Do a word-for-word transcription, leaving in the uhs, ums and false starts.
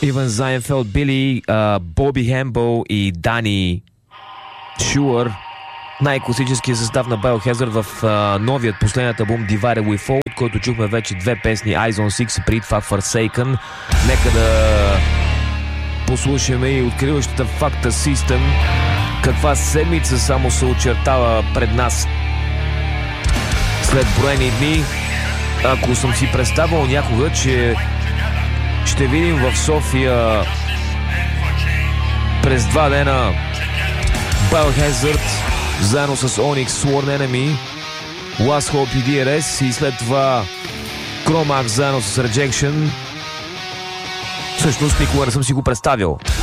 Иван Зайнфелд, Били, Боби Хембъл и Дани Шуър. Най-класическия състав на Biohazard в а, новият последният албум Divided We Fall, от който чухме вече две песни, Eyes on Six и преди това Forsaken. Нека да послушаме и откриващата Facta System. Каква седмица само се очертава пред нас след броени дни. Ако съм си представил някога, че ще видим в София през два дена Biohazard заедно с Onyx, Sworn Enemy, Last Hope и ди ар ес и след това Chromax заедно с Rejection, всъщност никога не съм си го представил.